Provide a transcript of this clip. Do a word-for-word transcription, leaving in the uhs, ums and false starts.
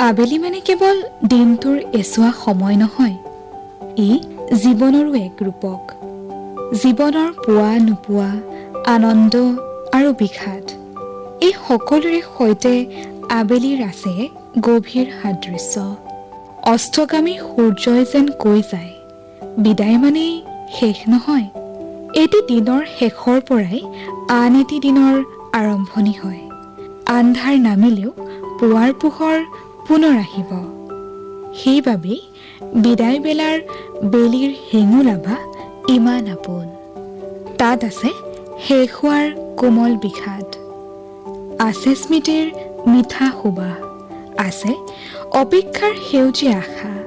আবেলি মানে কেৱল দিনটোৰ এছোৱা সময় নহয়, ই জীৱনৰো এক ৰূপক। জীৱনৰ পোৱা নোপোৱা আনন্দ আৰু বিষাদ, এই সকলোৰে সৈতে আবেলিৰ আছে গভীৰ সাদৃশ্য। অস্তগামী সূৰ্যই যেন কৈ যায়, বিদায় মানেই শেষ নহয়, এটি দিনৰ শেষৰ পৰাই আন এটি দিনৰ আৰম্ভণি হয়। আন্ধাৰ নামিলেও পুৱাৰ পোহৰ পুনৰ আহিব। সেইবাবেই বিদায় বেলাৰ বেলিৰ হেঙুল আভা ইমান আপোন। তাত আছে শেষ হোৱাৰ কোমল বিষাদ, আছে স্মৃতিৰ মিঠা সুবাস, আছে অপেক্ষাৰ সেউজীয়া আশা।